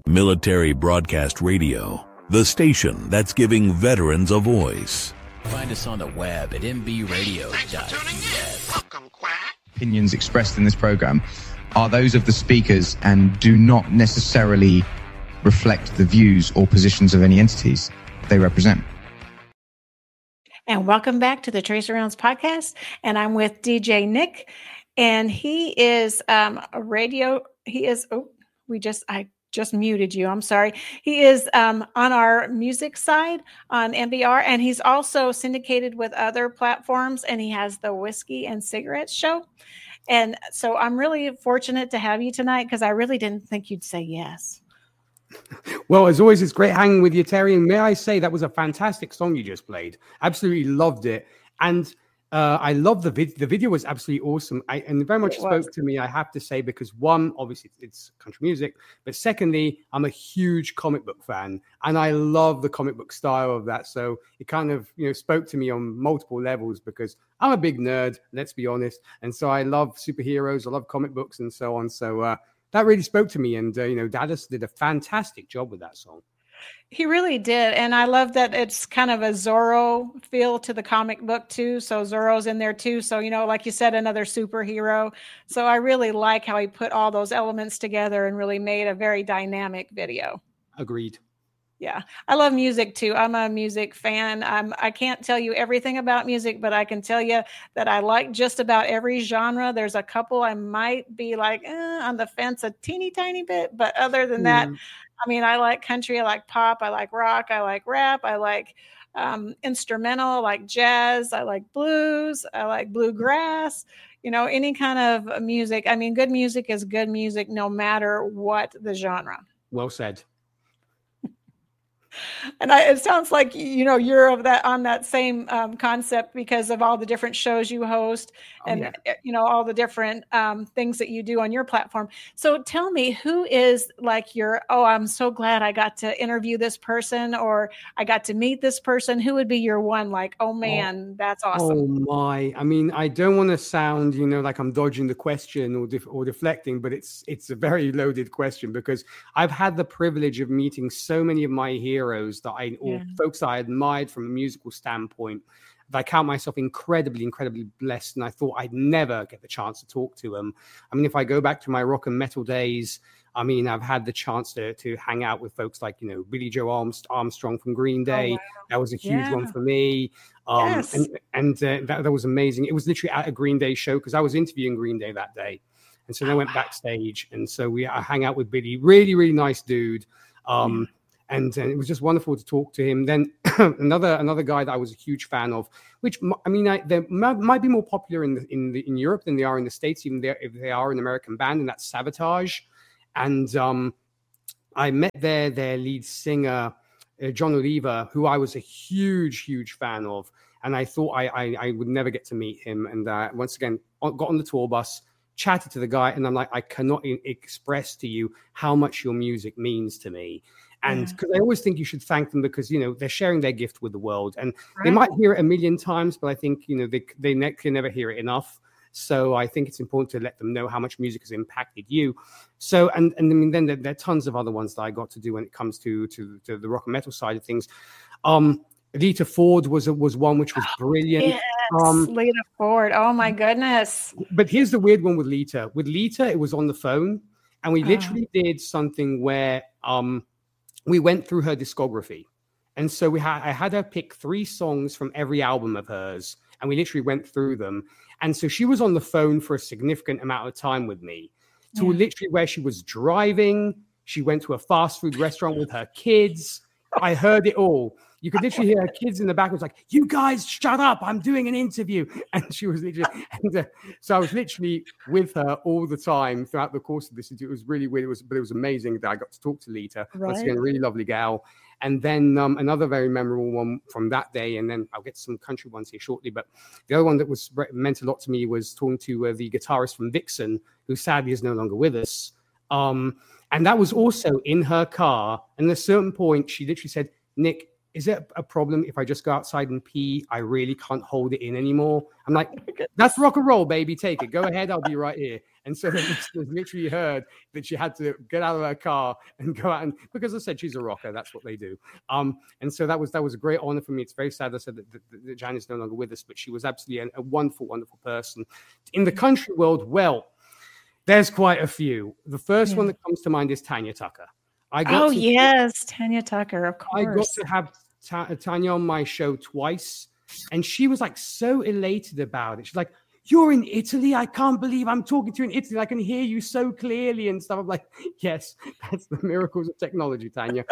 Military Broadcast Radio, the station that's giving veterans a voice. Find us on the web at mbradio.us. Opinions expressed in this program are those of the speakers and do not necessarily reflect the views or positions of any entities they represent. And welcome back to the Tracer Rounds podcast. And I'm with DJ Nick, and he is I just muted you. I'm sorry. He is on our music side on MBR, and he's also syndicated with other platforms, and he has the Whiskey and Cigarettes show. And so I'm really fortunate to have you tonight because I really didn't think you'd say yes. Well, as always, it's great hanging with you, Terry. And may I say that was a fantastic song you just played. Absolutely loved it. And I love the video. The video was absolutely awesome. And very much spoke to me, I have to say, because one, obviously it's country music, but secondly, I'm a huge comic book fan and I love the comic book style of that. So it kind of, spoke to me on multiple levels because I'm a big nerd, let's be honest. And so I love superheroes, I love comic books and so on. So that really spoke to me. And, Dallas did a fantastic job with that song. He really did. And I love that it's kind of a Zorro feel to the comic book too. So Zorro's in there too. So, like you said, another superhero. So I really like how he put all those elements together and really made a very dynamic video. Agreed. Yeah. I love music too. I'm a music fan. I can't tell you everything about music, but I can tell you that I like just about every genre. There's a couple I might be like on the fence a teeny tiny bit, but other than that, I like country, I like pop, I like rock, I like rap, I like instrumental, I like jazz, I like blues, I like bluegrass, any kind of music. Good music is good music no matter what the genre. Well said. And it sounds like, you're of that on that same concept because of all the different shows you host and, all the different things that you do on your platform. So tell me, who is like I'm so glad I got to interview this person or I got to meet this person. Who would be your one like, oh man, that's awesome. Oh my, I don't want to sound, like I'm dodging the question or deflecting, but it's a very loaded question because I've had the privilege of meeting so many of my heroes or folks that I admired from a musical standpoint. I count myself incredibly, incredibly blessed, and I thought I'd never get the chance to talk to them. If I go back to my rock and metal days, I've had the chance to hang out with folks like, Billy Joe Armstrong from Green Day. Oh, wow. That was a huge one for me. Yes. And that was amazing. It was literally at a Green Day show because I was interviewing Green Day that day. And so they went backstage. And so I hang out with Billy, really, really nice dude. And it was just wonderful to talk to him. Then another guy that I was a huge fan of, which they might be more popular in Europe than they are in the States, even if they are an American band, and that's Sabotage. And I met their lead singer, John Oliva, who I was a huge, huge fan of, and I thought I would never get to meet him. And once again, got on the tour bus, chatted to the guy, and I'm like, I cannot express to you how much your music means to me. And because I always think you should thank them because, they're sharing their gift with the world. And they might hear it a million times, but I think, they can never hear it enough. So I think it's important to let them know how much music has impacted you. So, and then there are tons of other ones that I got to do when it comes to the rock and metal side of things. Lita Ford was one which was brilliant. Yes, Lita Ford. Oh my goodness. But here's the weird one with Lita. With Lita, it was on the phone. And we literally did something where we went through her discography. And so I had her pick 3 songs from every album of hers, and we literally went through them. And so she was on the phone for a significant amount of time with me, to literally where she was driving. She went to a fast food restaurant with her kids. I heard it all. You could literally hear her kids in the back was like, "You guys shut up, I'm doing an interview." And she was literally, so I was literally with her all the time throughout the course of this. It was really weird. But it was amazing that I got to talk to Lita. Once again, a really lovely gal. And then another very memorable one from that day, and then I'll get to some country ones here shortly. But the other one that meant a lot to me was talking to the guitarist from Vixen, who sadly is no longer with us. And that was also in her car. And at a certain point, she literally said, "Nick, is it a problem if I just go outside and pee? I really can't hold it in anymore. I'm like, that's rock and roll, baby. Take it. Go ahead. I'll be right here. And so the listeners literally heard that she had to get out of her car and go out. And because I said she's a rocker, that's what they do. And so that was a great honor for me. It's very sad I said that Jan is no longer with us, but she was absolutely a wonderful, wonderful person. In the country world, well, there's quite a few. The first one that comes to mind is Tanya Tucker. Yes, Tanya Tucker, of course. I got to have Tanya on my show twice, and she was like so elated about it. She's like, "You're in Italy? I can't believe I'm talking to you in Italy. I can hear you so clearly and stuff." I'm like, "Yes, that's the miracles of technology, Tanya.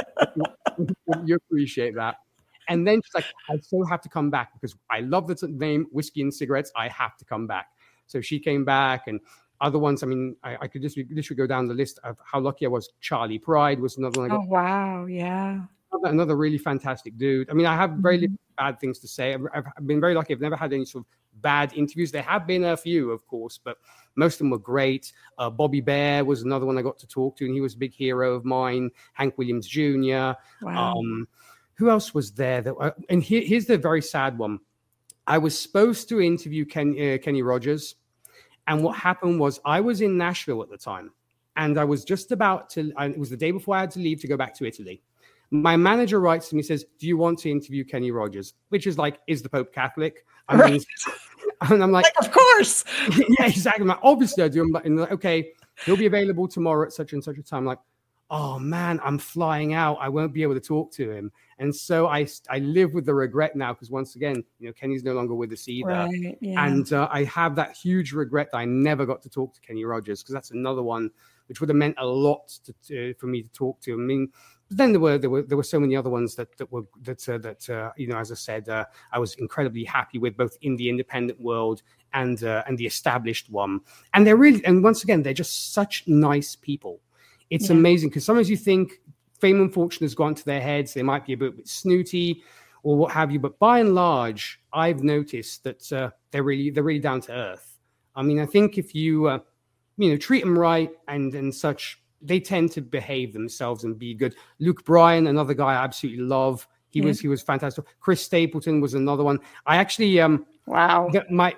You appreciate that." And then she's like, "I so have to come back because I love the name Whiskey and Cigarettes. I have to come back." So she came back, and other ones, I mean, I could just literally go down the list of how lucky I was. Charlie Pride was another one. Oh, wow. Yeah. Another really fantastic dude. I mean, I have very little bad things to say. I've been very lucky. I've never had any sort of bad interviews. There have been a few, of course, but most of them were great. Bobby Bear was another one I got to talk to, and he was a big hero of mine. Hank Williams Jr. Wow. Who else was there? And here's the very sad one. I was supposed to interview Kenny Rogers. And what happened was I was in Nashville at the time, and I was just about to, it was the day before I had to leave to go back to Italy. My manager writes to me, says, "Do you want to interview Kenny Rogers?" Which is like, is the Pope Catholic? I mean, and I'm like, of course. Yeah, exactly. I'm like, obviously I do. I'm like, okay, he'll be available tomorrow at such and such a time. I'm like, oh man, I'm flying out. I won't be able to talk to him. And so I live with the regret now, because once again, Kenny's no longer with us either. Right, yeah. And I have that huge regret that I never got to talk to Kenny Rogers, because that's another one which would have meant a lot for me to talk to. I mean, but then there were so many other ones that as I said, I was incredibly happy with, both in the independent world and the established one. And once again, they're just such nice people. It's amazing, because sometimes you think fame and fortune has gone to their heads. They might be a bit snooty or what have you. But by and large, I've noticed that they're really down to earth. I mean, I think if you treat them right and such, they tend to behave themselves and be good. Luke Bryan, another guy I absolutely love. He was fantastic. Chris Stapleton was another one. I actually wow.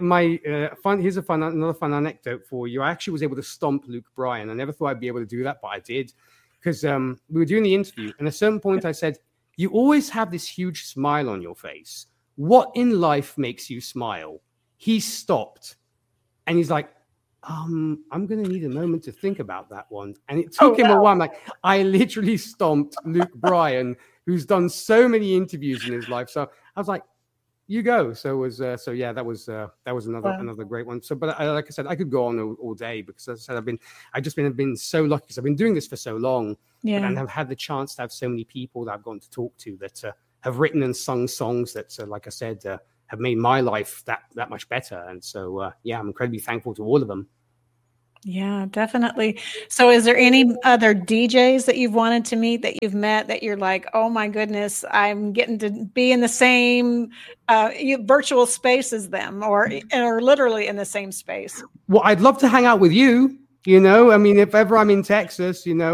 Here's another fun anecdote for you. I actually was able to stomp Luke Bryan. I never thought I'd be able to do that, but I did, because we were doing the interview, and at a certain point I said, "You always have this huge smile on your face. What in life makes you smile?" He stopped, and he's like, I'm going to need a moment to think about that one. And it took him a while. I'm like, I literally stomped Luke Bryan, who's done so many interviews in his life. So I was like, you go. So it was, that was another great one. So, but like I said, I could go on all day, because as I said, I've been so lucky, because I've been doing this for so long, and I've had the chance to have so many people that I've gotten to talk to that have written and sung songs that, like I said, have made my life that much better. And so, I'm incredibly thankful to all of them. Yeah, definitely. So is there any other DJs that you've wanted to meet, that you've met, that you're like, oh my goodness, I'm getting to be in the same virtual space as them, or literally in the same space? Well, I'd love to hang out with you. I mean, if ever I'm in Texas,